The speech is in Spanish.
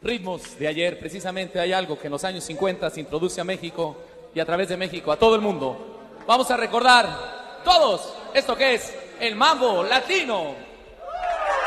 ritmos de ayer. Precisamente hay algo que en los años 50 se introduce a México y a través de México a todo el mundo. Vamos a recordar todos esto que es el mambo latino.